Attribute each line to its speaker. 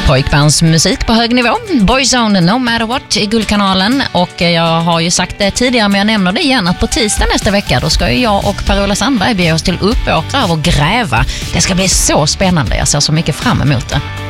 Speaker 1: Pojkbandsmusik på hög nivå. Boyzone No Matter What i Guldkanalen. Och jag har ju sagt det tidigare, men jag nämner det igen, att på tisdag nästa vecka då ska ju jag och Per-Ola Sandberg bege oss till Uppåkra och gräva. Det ska bli så spännande, jag ser så mycket fram emot det.